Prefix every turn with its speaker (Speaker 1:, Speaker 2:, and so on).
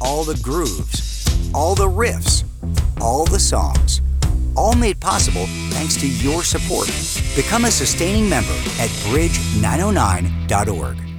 Speaker 1: all the grooves, all the riffs, all the songs. All made possible thanks to your support. Become a sustaining member at bridge909.org.